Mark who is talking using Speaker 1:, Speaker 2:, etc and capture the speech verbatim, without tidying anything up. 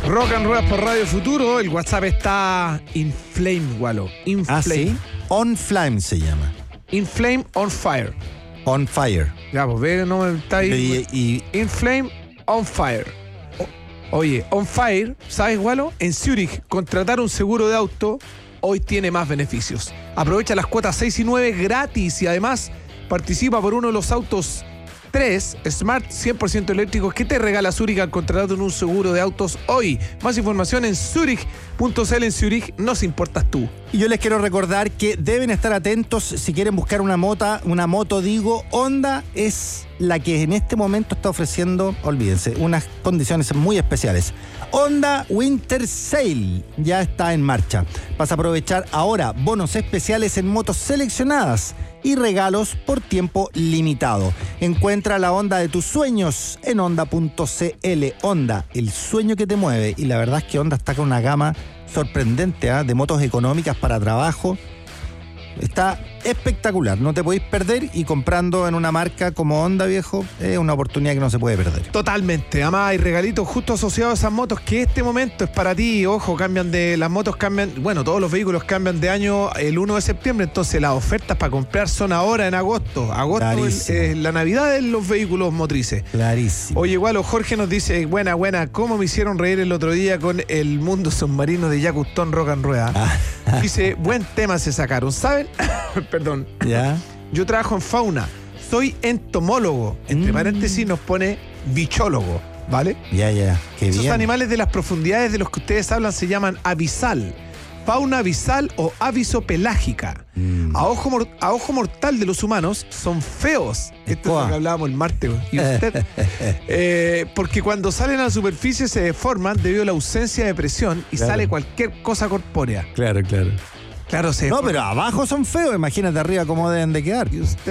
Speaker 1: Rock and Roll por Radio Futuro. El WhatsApp está inflame, Walo. Inflame.
Speaker 2: ¿Ah, sí? On Flame se llama.
Speaker 1: Inflame on fire.
Speaker 2: On Fire.
Speaker 1: Ya, pues ve, no me está ahí.
Speaker 2: Y, y,
Speaker 1: Inflame on fire. Oye, on fire, ¿sabes, Walo? En Zurich, contratar un seguro de auto hoy tiene más beneficios. Aprovecha las cuotas seis y nueve gratis y además participa por uno de los autos tres Smart cien por ciento eléctricos que te regala Zurich al contratar un seguro de autos hoy. Más información en zurich punto c l. En Zurich nos importas tú.
Speaker 2: y yo les quiero recordar que deben estar atentos si quieren buscar una moto, una moto digo, Honda es la que en este momento está ofreciendo, olvídense, unas condiciones muy especiales. Honda Winter Sale ya está en marcha. Vas a aprovechar ahora bonos especiales en motos seleccionadas y regalos por tiempo limitado. Encuentra la Honda de tus sueños en honda punto c l. Honda, el sueño que te mueve. Y la verdad es que Honda está con una gama sorprendente, ¿eh? de motos económicas para trabajo. Está espectacular, no te podéis perder, y comprando en una marca como Honda, viejo, es una oportunidad que no se puede perder.
Speaker 1: Totalmente, además hay regalitos justo asociados a esas motos que este momento es para ti. Ojo, cambian de, las motos cambian, bueno, todos los vehículos cambian de año el uno de septiembre, entonces las ofertas para comprar son ahora en agosto. Agosto es, es la Navidad de los vehículos motrices.
Speaker 2: Clarísimo.
Speaker 1: Oye, igual, Jorge nos dice, buena, buena, ¿cómo me hicieron reír el otro día con el mundo submarino de Jacques Cousteau, Rock and Rueda?
Speaker 2: Ah.
Speaker 1: Dice, buen tema se sacaron, ¿saben? Perdón.
Speaker 2: ¿Ya?
Speaker 1: Yo trabajo en fauna, soy entomólogo, entre
Speaker 2: Mm.
Speaker 1: paréntesis nos pone bichólogo, ¿vale?
Speaker 2: Ya, ya, qué
Speaker 1: Esos
Speaker 2: bien.
Speaker 1: animales de las profundidades de los que ustedes hablan se llaman abisal, fauna abisal o avisopelágica.
Speaker 2: Mm.
Speaker 1: A ojo, mor- a ojo mortal de los humanos son feos. Esto es lo que hablábamos el martes. ¿Y usted? Eh, porque cuando salen a la superficie se deforman debido a la ausencia de presión y
Speaker 2: Claro.
Speaker 1: sale cualquier cosa corpórea.
Speaker 2: Claro, claro.
Speaker 1: Claro, se
Speaker 2: No,
Speaker 1: deforman.
Speaker 2: pero abajo son feos, imagínate arriba cómo deben de quedar.
Speaker 1: ¿Y usted?